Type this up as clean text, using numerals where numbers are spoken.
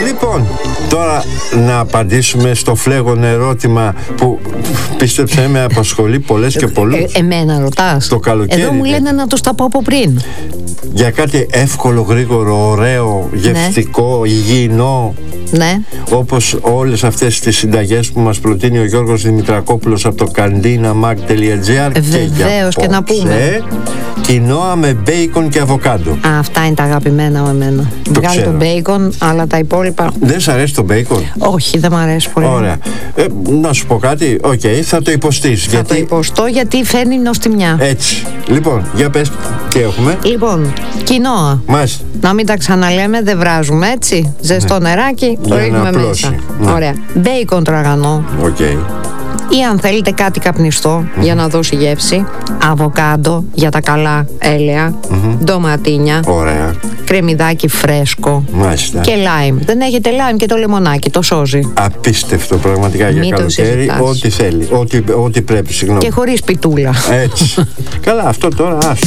Λοιπόν, τώρα να απαντήσουμε στο φλέγον ερώτημα που πίστεψε με απασχολεί πολλές και πολλούς. Εμένα ρωτάς? Το καλοκαίρι. Εδώ μου λένε να τους τα πω από πριν. Για κάτι εύκολο, γρήγορο, ωραίο, γευστικό, υγιεινό. Ναι. Όπως όλες αυτές τις συνταγές που μας προτείνει ο Γιώργος Δημητρακόπουλος από το candinamag.gr. Βεβαίως, και να πούμε κοινόα με μπέικον και αβοκάντο. Αυτά είναι τα αγαπημένα με εμένα. Βγάλει το μπέικον, αλλά τα υπόλοιπα. Δεν σ' αρέσει το μπέικον? Όχι, δεν μ' αρέσει πολύ. Ωραία. Να σου πω κάτι. Οκ, θα το υποστείς. Θα το υποστώ γιατί φέρνει νοστιμιά. Έτσι. Λοιπόν, για πες τι έχουμε. Λοιπόν, κοινόα. Μάλιστα. Να μην τα ξαναλέμε, δεν βράζουμε, έτσι. Ζεστό νεράκι, το ρίχνουμε μέσα. Ναι. Ωραία. Μπέικον τραγανό. Οκ. Ή αν θέλετε κάτι καπνιστό για να δώσει γεύση. Αβοκάντο για τα καλά έλαια. Ντοματίνια. Ωραία. Κρεμμυδάκι φρέσκο. Μάλιστα. Και λάιμ. Δεν έχετε λάιμ και το λεμονάκι, το σώζει. Απίστευτο πραγματικά για καλοκαίρι. Ό,τι θέλει. Ό,τι πρέπει, συγγνώμη. Και χωρίς πιτούλα. Έτσι. Καλά, αυτό τώρα άστο.